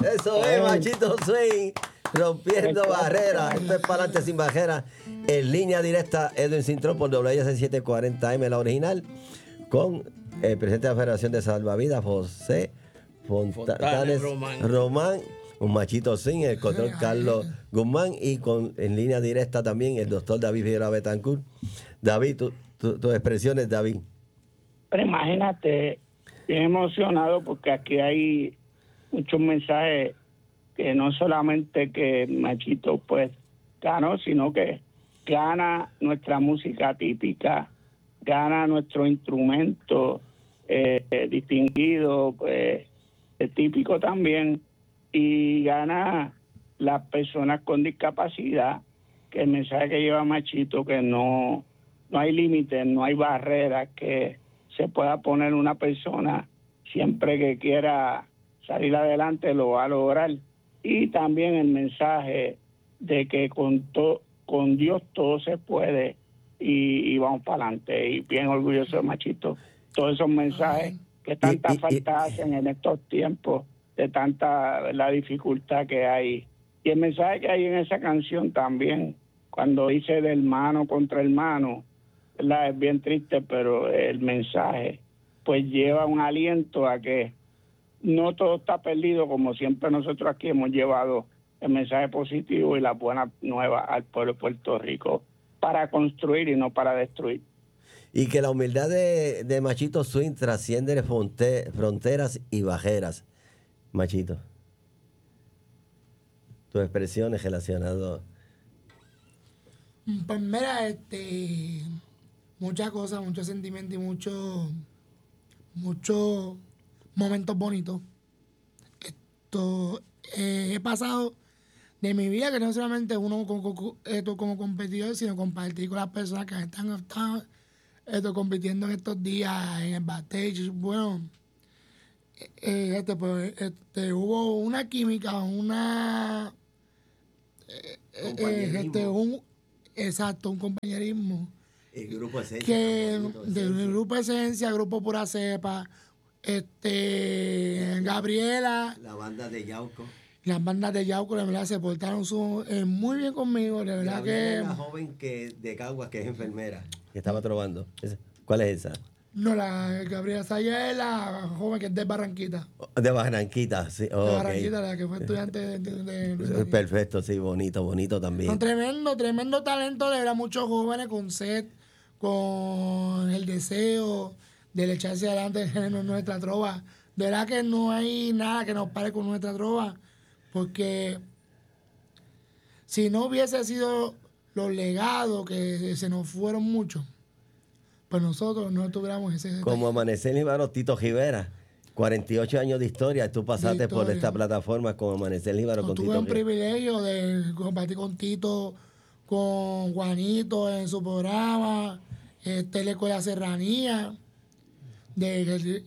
Eso es, Machito Swing, rompiendo barreras. Esto es para adelante sin barreras. En línea directa, Edwin Cintrón por WS740M, la original, con el presidente de la Federación de Salvavidas, José Fontanes Román, un Machito Swing, el control Carlos Guzmán, y en línea directa también el doctor David Figueroa Betancourt. David, tus expresiones, David. Pero imagínate, bien emocionado porque aquí hay muchos mensajes que no solamente que Machito pues ganó, sino que gana nuestra música típica, gana nuestro instrumento distinguido, pues típico también, y gana las personas con discapacidad, que el mensaje que lleva Machito, que no hay límites, no hay barreras, que se pueda poner una persona siempre que quiera salir adelante lo va a lograr. Y también el mensaje de que con Dios todo se puede y vamos para adelante. Y bien orgulloso de Machito. Todos esos mensajes que tanta falta hacen en estos tiempos de tanta la dificultad que hay. Y el mensaje que hay en esa canción también, cuando dice de hermano contra hermano, ¿verdad? Es bien triste, pero el mensaje pues lleva un aliento a que no todo está perdido, como siempre nosotros aquí hemos llevado el mensaje positivo y la buena nueva al pueblo de Puerto Rico para construir y no para destruir. Y que la humildad de Machito Swing trasciende fronteras y barreras. Machito, tus expresiones relacionadas. Pues mira, muchas cosas, muchos sentimientos y muchos momentos bonitos. He pasado de mi vida, que no solamente uno como competidor, sino compartir con las personas que están compitiendo en estos días en el backstage. Bueno, hubo una química, un compañerismo. El grupo Esencia. Del grupo Esencia, grupo Pura Cepa, Gabriela. La banda de Yauco. Las bandas de Yauco, de verdad, se portaron muy bien conmigo, de verdad. Gabriela que... Una joven de Caguas, que es enfermera, que estaba trovando. ¿Cuál es esa? No, la Gabriela Saya es la joven que es de Barranquita. De Barranquita, sí. De Barranquita, la que fue estudiante de Perfecto, sí, bonito también. Un tremendo talento, de verdad, muchos jóvenes con sed, con el deseo de echarse adelante en nuestra trova. De verdad que no hay nada que nos pare con nuestra trova, porque si no hubiese sido los legados que se nos fueron muchos, pues nosotros no tuviéramos ese detalle. Como Amanecer Líbano, Tito Rivera, 48 años de historia, tú pasaste por esta plataforma con Amanecer Líbano, con Tito. Tuve un privilegio de compartir con Tito, con Juanito en su programa, la Escuela Serranía, del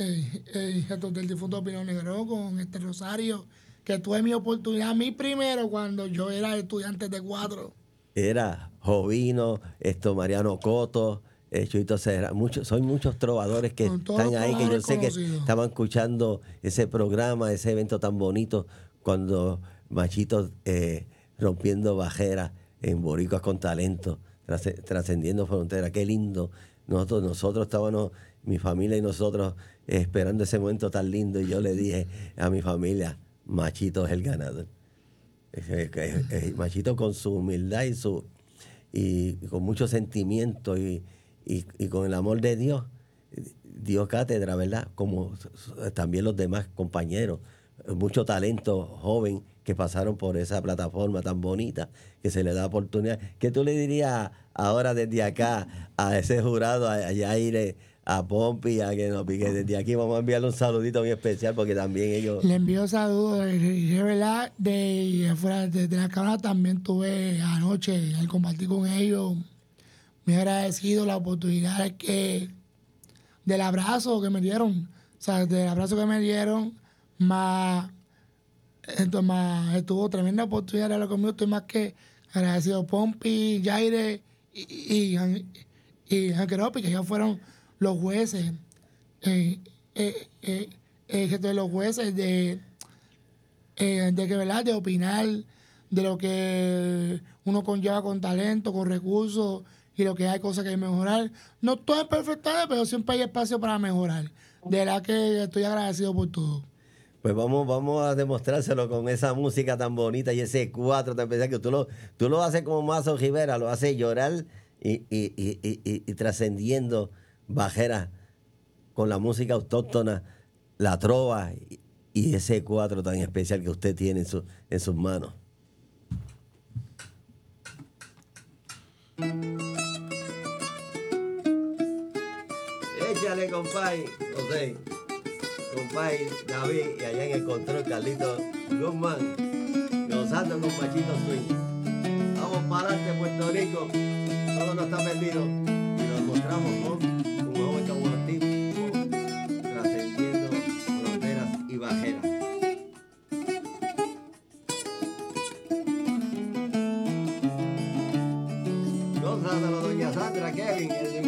difunto Pino Negro, con Rosario, que tuve mi oportunidad, mi primero, cuando yo era estudiante de 4. Era Jovino, Mariano Coto, Chuito Serra, son muchos trovadores que están ahí, que yo sé que estaban escuchando ese programa, ese evento tan bonito, cuando Machito rompiendo barreras en Boricuas con talento, trascendiendo fronteras. Qué lindo. Nosotros estábamos, mi familia y nosotros, esperando ese momento tan lindo, y yo le dije a mi familia, Machito es el ganador. Machito, con su humildad y con mucho sentimiento y con el amor de Dios, dio cátedra, ¿verdad? Como también los demás compañeros, mucho talento joven que pasaron por esa plataforma tan bonita, que se le da oportunidad. ¿Qué tú le dirías ahora desde acá a ese jurado, a Yaire, a Pompi, a que nos pique? Desde aquí vamos a enviarle un saludito muy especial, porque también ellos... Le envío saludos, de verdad, fuera de la cámara también tuve anoche, al compartir con ellos, me he agradecido la oportunidad del abrazo que me dieron, o sea, del abrazo que me dieron, más estuvo tremenda oportunidad de hablar conmigo. Estoy más que agradecido. Pompi, Jaire y Ankeropi, que ya fueron los jueces, los jueces de que, ¿verdad? De opinar de lo que uno conlleva con talento, con recursos y lo que hay cosas que hay que mejorar. No todo es perfecto, pero siempre hay espacio para mejorar. De verdad que estoy agradecido por todo. Pues vamos a demostrárselo con esa música tan bonita y ese 4 tan especial que tú lo haces como Mazo Rivera, lo haces llorar y trascendiendo bajeras con la música autóctona, la trova y ese 4 tan especial que usted tiene en sus manos. Échale, compay, José, compay David, y allá en el control Carlito Guzmán, gozando con Pachito Swing. Vamos para adelante, Puerto Rico, todo no está perdido y lo demostramos con un joven como activo, trascendiendo fronteras y bajeras. Gózalo, doña Sandra, Kevin,